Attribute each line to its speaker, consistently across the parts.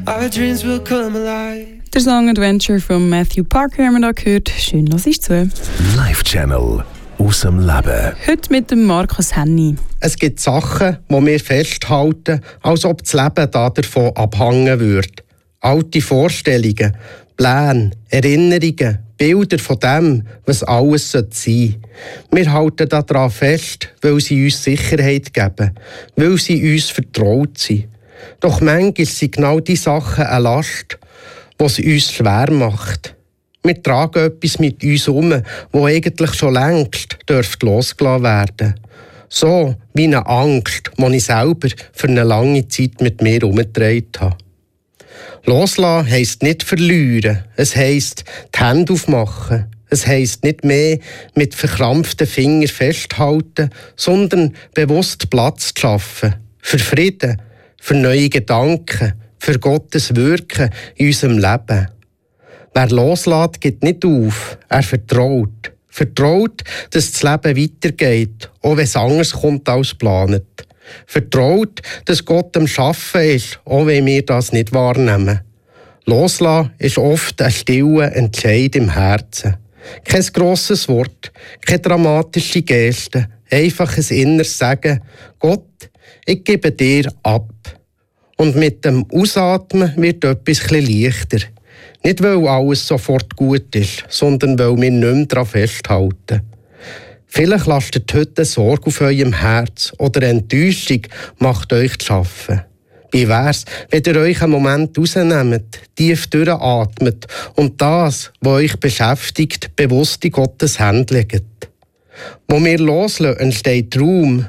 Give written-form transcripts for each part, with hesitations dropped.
Speaker 1: Our dreams will come alive.
Speaker 2: Der Song Adventure von Matthew Parker haben wir da gehört. Schön, lass ich zu.
Speaker 3: Live Channel aus dem Leben.
Speaker 2: Heute mit dem Markus Henny.
Speaker 4: Es gibt Sachen, die wir festhalten, als ob das Leben davon abhängen würde. Alte Vorstellungen, Pläne, Erinnerungen, Bilder von dem, was alles sein sollte. Wir halten daran fest, weil sie uns Sicherheit geben, weil sie uns vertraut sind. Doch manchmal sind genau die Sachen eine Last, die es uns schwer macht. Wir tragen etwas mit uns um, das eigentlich schon längst losgelassen werden dürfte. So wie eine Angst, die ich selber für eine lange Zeit mit mir herumgetragen habe. Loslassen heisst nicht verlieren, es heisst die Hände aufmachen. Es heisst nicht mehr mit verkrampften Fingern festhalten, sondern bewusst Platz zu schaffen. Für Frieden, für neue Gedanken, für Gottes Wirken in unserem Leben. Wer loslässt, gibt nicht auf, er vertraut. Vertraut, dass das Leben weitergeht, auch wenn es anders kommt als geplant. Vertraut, dass Gott am Schaffen ist, auch wenn wir das nicht wahrnehmen. Loslassen ist oft ein stiller Entscheid im Herzen. Kein grosses Wort, keine dramatische Geste, einfach ein inneres Sagen: Gott, ich gebe dir ab. Und mit dem Ausatmen wird etwas leichter. Nicht, weil alles sofort gut ist, sondern weil wir nicht mehr daran festhalten. Vielleicht lastet heute eine Sorge auf eurem Herz oder eine Enttäuschung macht euch zu arbeiten. Wie wär's, wenn ihr euch einen Moment rausnehmt, tief durchatmet und das, was euch beschäftigt, bewusst in Gottes Hände legt? Wo wir loslassen, entsteht Raum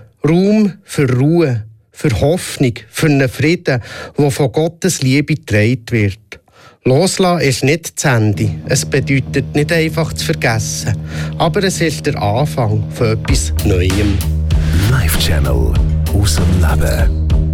Speaker 4: für Ruhe, für Hoffnung, für einen Frieden, der von Gottes Liebe getragen wird. Loslassen ist nicht das Ende. Es bedeutet nicht einfach zu vergessen. Aber es ist der Anfang von etwas Neuem.
Speaker 3: Live Channel aus dem Leben.